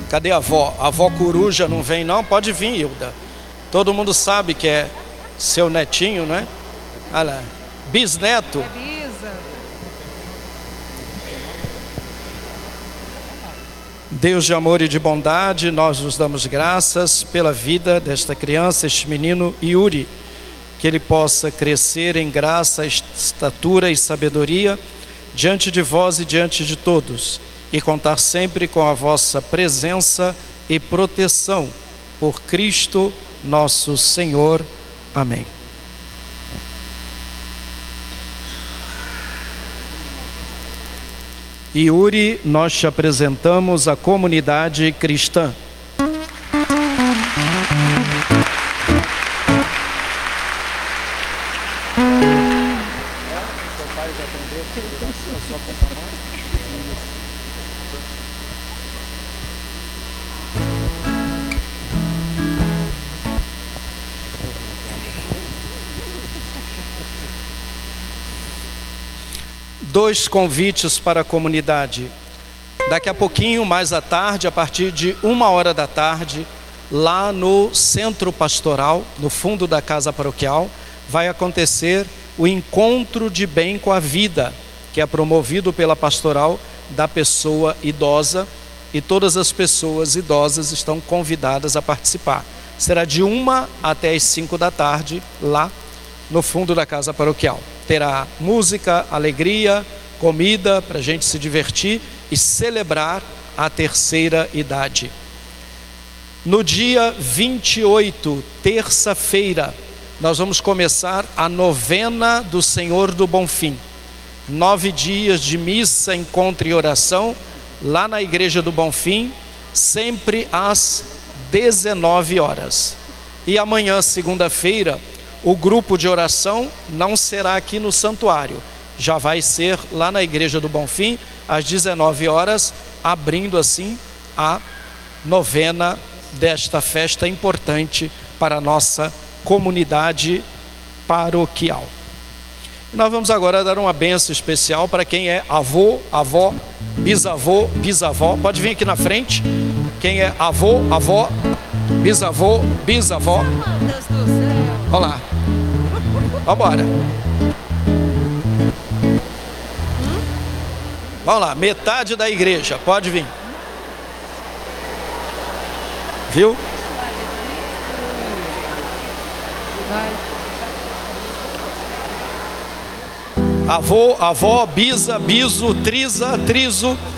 Cadê a avó? A avó coruja não vem não? Pode vir, Hilda. Todo mundo sabe que é seu netinho, não é? Olha lá. Bisneto. É bisa. Deus de amor e de bondade, nós nos damos graças pela vida desta criança, este menino Yuri, que ele possa crescer em graça, estatura e sabedoria diante de vós e diante de todos, e contar sempre com a vossa presença e proteção, por Cristo nosso Senhor. Amém. Yuri, nós te apresentamos a comunidade cristã. Dois convites para a comunidade. Daqui a pouquinho, mais à tarde, a partir de 1h da tarde, lá no Centro Pastoral, no fundo da Casa Paroquial, vai acontecer o Encontro de Bem com a Vida, que é promovido pela Pastoral da Pessoa Idosa, e todas as pessoas idosas estão convidadas a participar. Será de 1 até as 5 da tarde, lá no fundo da Casa Paroquial. Terá música, alegria, comida para a gente se divertir e celebrar a terceira idade. No dia 28, terça-feira, nós vamos começar a novena do Senhor do Bonfim. 9 dias de missa, encontro e oração, lá na Igreja do Bonfim, sempre às 19 horas. E amanhã, segunda-feira, o grupo de oração não será aqui no santuário, já vai ser lá na Igreja do Bonfim, às 19 horas, abrindo assim a novena desta festa importante para a nossa comunidade paroquial. Nós vamos agora dar uma bênção especial para quem é avô, avó, bisavô, bisavó. Pode vir aqui na frente. Quem é avô, avó, bisavô, bisavó. Olha lá. Vambora. Vamos lá, metade da igreja, pode vir. Viu? Avô, avó, bisa, biso, trisa, triso.